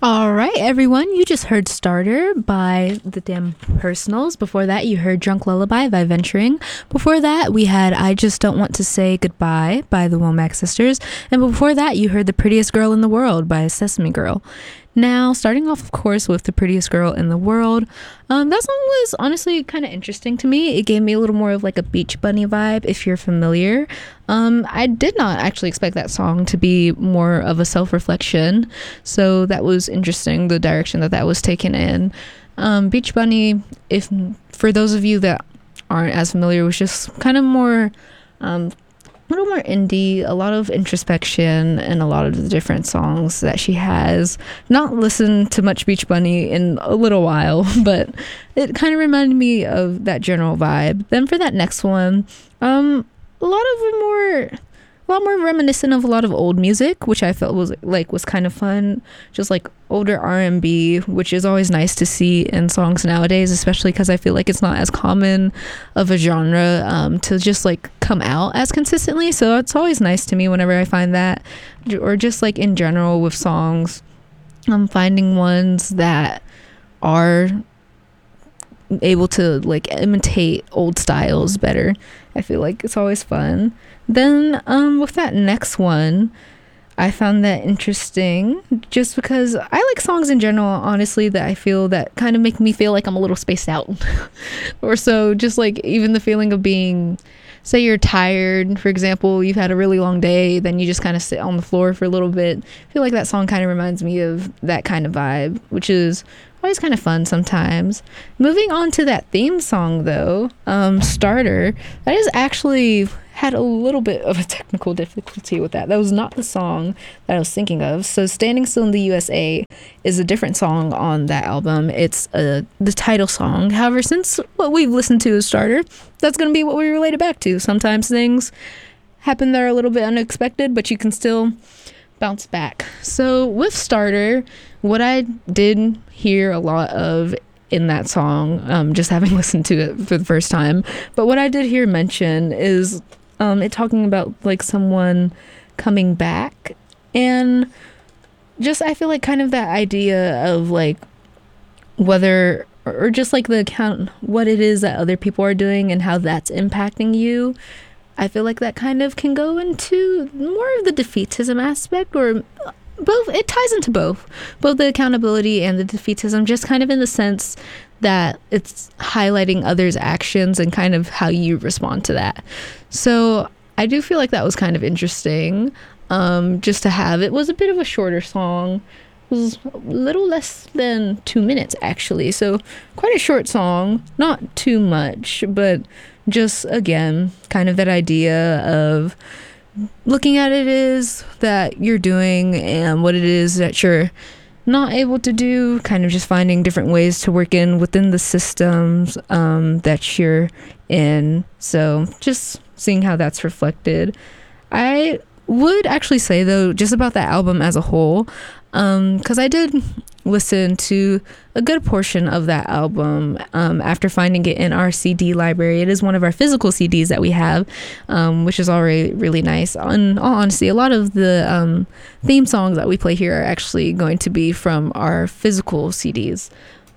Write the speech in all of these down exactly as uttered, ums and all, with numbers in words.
All right, everyone, you just heard Starter by the Damn Personals. Before that, you heard Drunk Lullaby by Venturing. Before that, we had I Just Don't Want to Say Goodbye by the Womack Sisters. And before that, you heard The Prettiest Girl in the World by Sesame Girl. Now, starting off, of course, with The Prettiest Girl in the World, um, that song was honestly kind of interesting to me. It gave me a little more of like a Beach Bunny vibe, if you're familiar. Um, I did not actually expect that song to be more of a self-reflection, so that was interesting, the direction that that was taken in. Um, Beach Bunny, if for those of you that aren't as familiar, was just kind of more... Um, a little more indie, a lot of introspection, and a lot of the different songs that she has. Not listened to much Beach Bunny in a little while, but it kind of reminded me of that general vibe. Then for that next one, um, a lot of more, a lot more reminiscent of a lot of old music, which I felt was like was kind of fun. Just like older R and B, which is always nice to see in songs nowadays, especially because I feel like it's not as common of a genre um, to just like come out as consistently. So it's always nice to me whenever I find that, or just like in general with songs, I'm finding ones that are able to like imitate old styles better. I feel like it's always fun. Then um, with that next one, I found that interesting just because I like songs in general, honestly, that I feel that kind of make me feel like I'm a little spaced out. Or so just like even the feeling of being, say you're tired, for example, you've had a really long day, then you just kind of sit on the floor for a little bit. I feel like that song kind of reminds me of that kind of vibe, which is always kind of fun sometimes. Moving on to that theme song though, um, Starter, that is actually... had a little bit of a technical difficulty with that. That was not the song that I was thinking of. So Standing Still in the U S A is a different song on that album. It's uh, the title song. However, since what we've listened to is Starter, that's going to be what we relate it back to. Sometimes things happen that are a little bit unexpected, but you can still bounce back. So with Starter, what I did hear a lot of in that song, um, just having listened to it for the first time, but what I did hear mention is Um, it talking about like someone coming back, and just I feel like kind of that idea of like whether or just like the account what it is that other people are doing and how that's impacting you. I feel like that kind of can go into more of the defeatism aspect, or both. It ties into both both the accountability and the defeatism, just kind of in the sense that it's highlighting others' actions and kind of how you respond to that. So I do feel like that was kind of interesting, um, just to have. It was a bit of a shorter song. It was a little less than two minutes, actually. So quite a short song, not too much, but just, again, kind of that idea of looking at it is that you're doing and what it is that you're not able to do, kind of just finding different ways to work in within the systems um, that you're in. So just seeing how that's reflected. I would actually say though, just about that album as a whole, um, because I did listen to a good portion of that album um, after finding it in our C D library. It is one of our physical C Ds that we have, um, which is already really nice. In all honesty, a lot of the um, theme songs that we play here are actually going to be from our physical C Ds.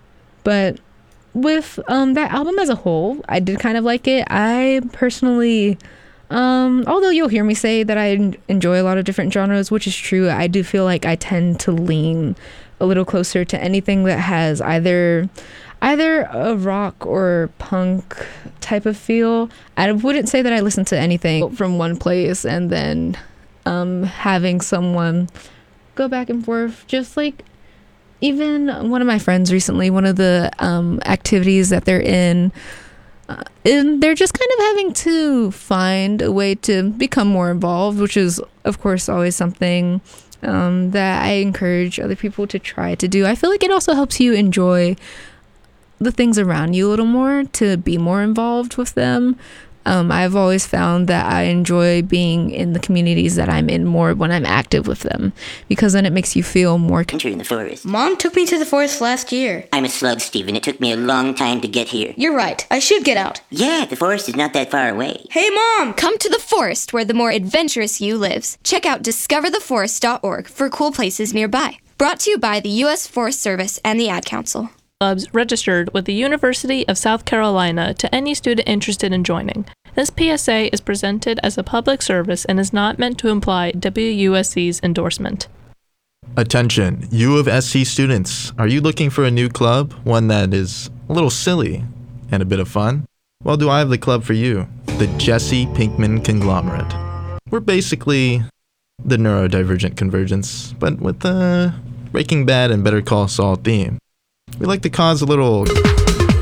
But with um, that album as a whole, I did kind of like it. I personally... Um, although you'll hear me say that I enjoy a lot of different genres, which is true, I do feel like I tend to lean a little closer to anything that has either either a rock or punk type of feel. I wouldn't say that I listen to anything from one place and then um, having someone go back and forth. Just like even one of my friends recently, one of the um, activities that they're in, Uh, and they're just kind of having to find a way to become more involved, which is, of course, always something um, that I encourage other people to try to do. I feel like it also helps you enjoy the things around you a little more, to be more involved with them. Um, I've always found that I enjoy being in the communities that I'm in more when I'm active with them, because then it makes you feel more Enter in the forest. Mom took me to the forest last year. I'm a slug, Steven. It took me a long time to get here. You're right. I should get out. Yeah, the forest is not that far away. Hey, Mom! Come to the forest where the more adventurous you lives. Check out discover the forest dot org for cool places nearby. Brought to you by the U S Forest Service and the Ad Council. Clubs registered with the University of South Carolina to any student interested in joining. This P S A is presented as a public service and is not meant to imply W U S C's endorsement. Attention, U of S C students. Are you looking for a new club? One that is a little silly and a bit of fun? Well, do I have the club for you? The Jesse Pinkman Conglomerate. We're basically the neurodivergent convergence, but with a Breaking Bad and Better Call Saul theme. We like to cause a little